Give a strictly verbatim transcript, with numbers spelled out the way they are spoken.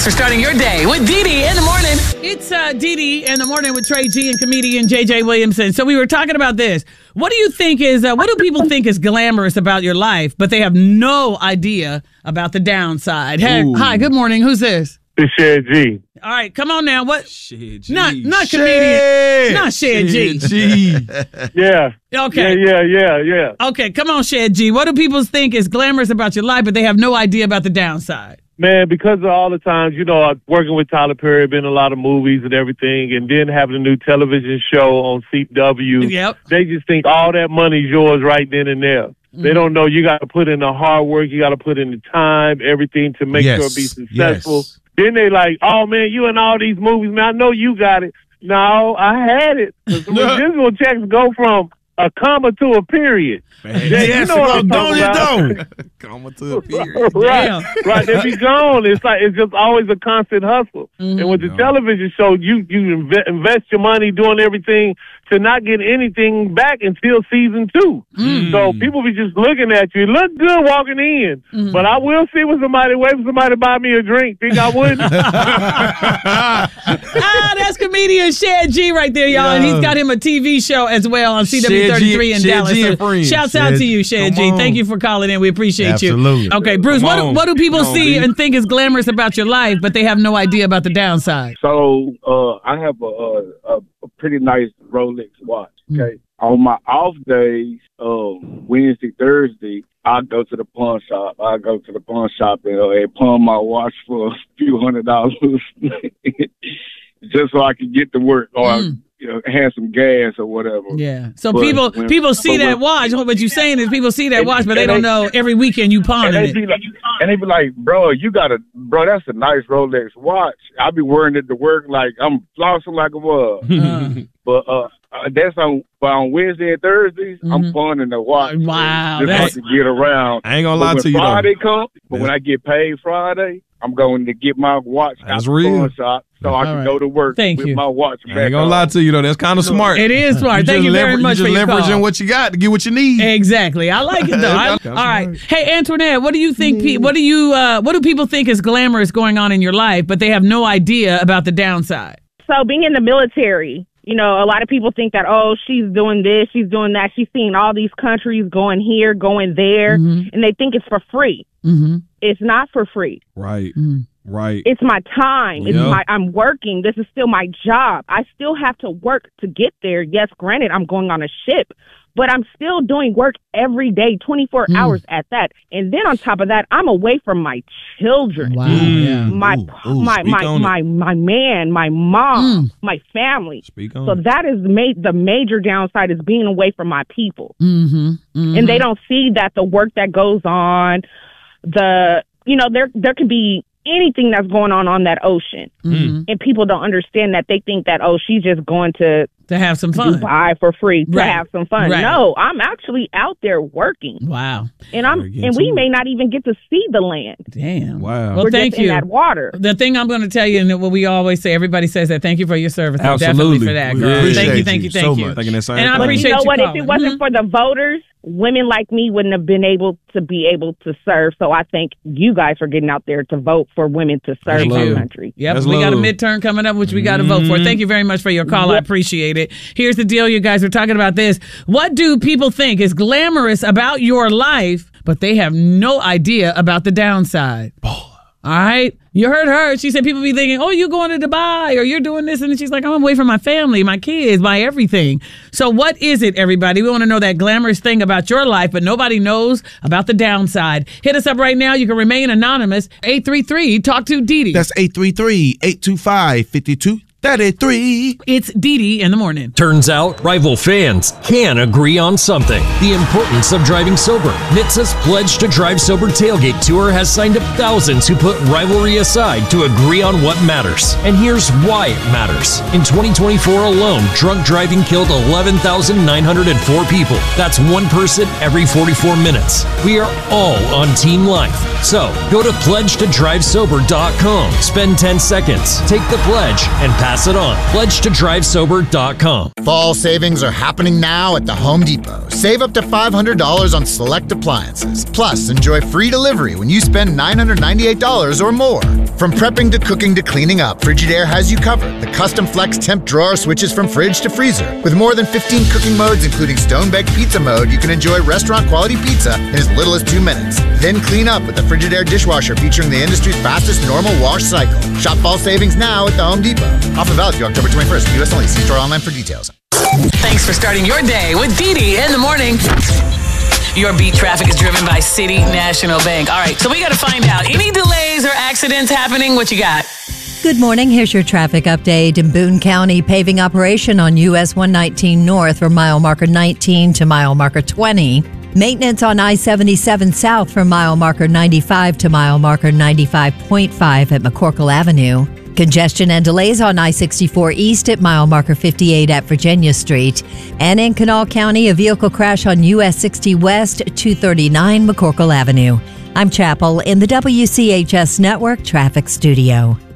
for starting your day with Dee Dee in the morning. It's uh, Dee Dee in the morning with Trey G and comedian J J Williamson. So we were talking about this. What do you think is, uh, what do people think is glamorous about your life, but they have no idea about the downside? Hey, Ooh. hi, good morning. Who's this? It's Shed G. All right, come on now. What? Shed G. Not, not Shed. comedian. Not Shed G. G. Yeah. Okay. Yeah, yeah, yeah, yeah. Okay, come on, Shed G. What do people think is glamorous about your life, but they have no idea about the downside? Man, because of all the times, you know, I'm working with Tyler Perry, been in a lot of movies and everything, and then having a new television show on C W. Yep. They just think all that money's yours right then and there. Mm-hmm. They don't know you got to put in the hard work, you got to put in the time, everything to make Yes. sure it be successful. Yes. Then they like, oh, man, you in all these movies, man, I know you got it. No, I had it. The residual checks go from a comma to a period. Man. Yeah, you Yes, know what I'm don't talking you about. don't. Comma to a period. Right, Damn. right. They be gone. It's like it's just always a constant hustle. Mm-hmm. And with the No. television show, you you inve- invest your money doing everything to not get anything back until season two. Mm. So people be just looking at you. Look good walking in, Mm-hmm. but I will see when somebody wait for somebody to buy me a drink. Think I wouldn't? Ah, that's comedian Shed G right there, y'all. And he's got him a T V show as well on C W thirty-three in Shed G Dallas. and So friends. shouts out Shed- to you, Shed come G. on. Thank you for calling in. We appreciate Absolutely. you. Okay, Bruce, Come what do, on. what do people Come on, see B. and think is glamorous about your life, but they have no idea about the downside? So uh, I have a, a, a pretty nice Rolex watch. Okay, on my off days, um, Wednesday, Thursday, I go to the pawn shop. I go to the pawn shop and, uh, and pawn my watch for a few hundred dollars, just so I can get to work or Mm. you know, have some gas or whatever. Yeah. So But people when- people see but that when- watch. What you're saying is people see that And- watch, but they and don't they- know every weekend you And pawning they it. be like, and they be like, bro, you got a bro. That's a nice Rolex watch. I be wearing it to work like I'm flossing like a mug. Uh, But uh, uh, that's on. But on Wednesday and Thursdays, Mhm. I'm pawning the watch. Wow, just that's- so I can get around. I ain't gonna But lie when to you, though. Friday come, but when Yeah. I get paid Friday, I'm going to get my watch out That's the real. pawn shop so I All can right. go to work Thank with you. my watch I back ain't gonna on. lie to you, though. That's kind of smart. It is smart. Thank just you very lever- much you for just your leveraging call. what you got to get what you need. Exactly. I like it though. I, That's all right. right. Hey, Antoinette, what do you think? pe- What do you? Uh, what do people think is glamorous going on in your life, but they have no idea about the downside? So being in the military, you know, a lot of people think that, oh, she's doing this, she's doing that. She's seeing all these countries going here, going there, Mhm. and they think it's for free. Mm-hmm. It's not for free. Right. Mm. Right. It's my time. It's Yeah. my, I'm working. This is still my job. I still have to work to get there. Yes, granted, I'm going on a ship, but I'm still doing work every day, twenty-four Mm. hours at that. And then on top of that, I'm away from my children. Wow. Mm. Yeah. My Ooh, ooh, my speak my on it. my, my man, my mom, Mm. my family. Speak on So it. that is ma- the major downside is being away from my people. Mm-hmm. Mm-hmm. And they don't see that the work that goes on, the, you know, there there could be anything that's going on on that ocean. Mm-hmm. And people don't understand that. They think that, oh, she's just going to To have some fun. Dubai for free to Right. have some fun. Right. No, I'm actually out there working. Wow. And I'm Gotta get and we to it. may not even get to see the land. Damn. Wow. Well, We're thank just you. in that water. The thing I'm going to tell you, and what we always say, everybody says that. Thank you for your service. I'm Absolutely. Definitely for that, We girl. appreciate Thank you, thank you, thank so you. much. Thinking that same And I thing. But appreciate you know you what? If calling. it wasn't Mhm. for the voters, women like me wouldn't have been able to be able to serve. So I think you guys are getting out there to vote for women to serve Thank our you. country. Yep, That's we got a love. midterm coming up, which we got to vote for. Thank you very much for your call. I appreciate it. Here's the deal, you guys. We're talking about this. What do people think is glamorous about your life, but they have no idea about the downside? All right? You heard her. She said people be thinking, oh, you're going to Dubai or you're doing this. And then she's like, I'm away from my family, my kids, my everything. So what is it, everybody? We want to know that glamorous thing about your life, but nobody knows about the downside. Hit us up right now. You can remain anonymous. eight three three, talk to Dee Dee. That's eight three three, eight two five, five two three three. It's Dee Dee in the morning. Turns out, rival fans can agree on something. The importance of driving sober. N H T S A's Pledge to Drive Sober Tailgate Tour has signed up thousands who put rivalry aside to agree on what matters. And here's why it matters. In twenty twenty-four alone, drunk driving killed eleven thousand nine hundred four people. That's one person every forty-four minutes. We are all on Team Life. So, go to pledge to drive sober dot com, spend ten seconds, take the pledge, and pass pass it on. Pledge to drive sober dot com. Fall savings are happening now at the Home Depot. Save up to five hundred dollars on select appliances. Plus, enjoy free delivery when you spend nine hundred ninety-eight dollars or more. From prepping to cooking to cleaning up, Frigidaire has you covered. The custom flex temp drawer switches from fridge to freezer. With more than fifteen cooking modes, including stone-baked pizza mode, you can enjoy restaurant-quality pizza in as little as two minutes. Then clean up with the Frigidaire dishwasher featuring the industry's fastest normal wash cycle. Shop fall savings now at the Home Depot. Offer valid through October twenty-first. U S only. See store online for details. Thanks for starting your day with Didi in the morning. Your beat traffic is driven by City National Bank. All right, so we got to find out. Any delays or accidents happening? What you got? Good morning. Here's your traffic update. In Boone County, paving operation on U S one nineteen North from mile marker nineteen to mile marker twenty. Maintenance on I seventy-seven South from mile marker ninety-five to mile marker ninety-five point five at McCorkle Avenue. Congestion and delays on I sixty-four East at mile marker fifty-eight at Virginia Street. And in Kanawha County, a vehicle crash on U S sixty West, two thirty-nine McCorkle Avenue. I'm Chapel in the W C H S Network Traffic Studio.